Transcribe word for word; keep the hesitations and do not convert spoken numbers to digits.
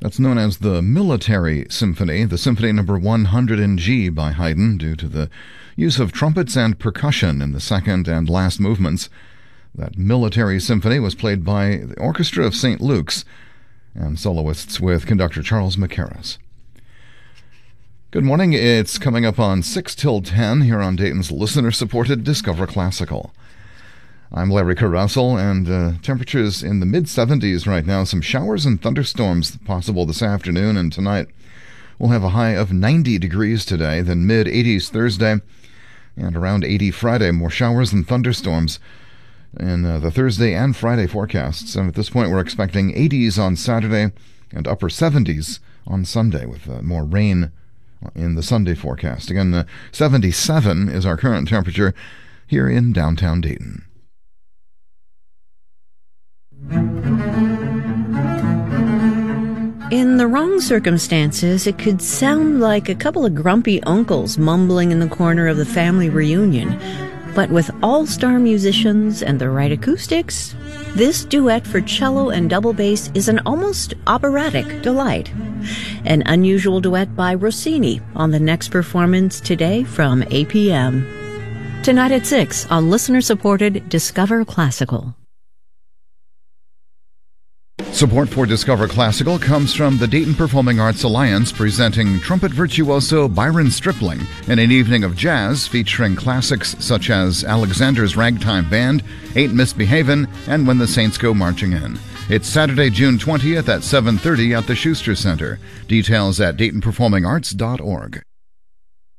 That's known as the Military Symphony, the Symphony Number one hundred in G by Haydn, due to the use of trumpets and percussion in the second and last movements. That Military Symphony was played by the Orchestra of Saint Luke's and soloists with conductor Charles Mackerras. Good morning. It's coming up on six till ten here on Dayton's listener-supported Discover Classical. I'm Larry Carussell, and uh, temperatures in the mid-seventies right now. Some showers and thunderstorms possible this afternoon and tonight. We'll have a high of ninety degrees today, then mid-eighties Thursday, and around eighty Friday. More showers and thunderstorms in uh, the Thursday and Friday forecasts. And at this point, we're expecting eighties on Saturday and upper seventies on Sunday, with uh, more rain in the Sunday forecast. Again, uh, seventy-seven is our current temperature here in downtown Dayton. In the wrong circumstances, it could sound like a couple of grumpy uncles mumbling in the corner of the family reunion. But with all-star musicians and the right acoustics, this duet for cello and double bass is an almost operatic delight. An unusual duet by Rossini on the next performance today from eight p.m. Tonight at six on listener-supported Discover Classical. Support for Discover Classical comes from the Dayton Performing Arts Alliance, presenting trumpet virtuoso Byron Stripling in an evening of jazz featuring classics such as Alexander's Ragtime Band, Ain't Misbehavin', and When the Saints Go Marching In. It's Saturday, June twentieth at seven thirty at the Schuster Center. Details at dayton performing arts dot org.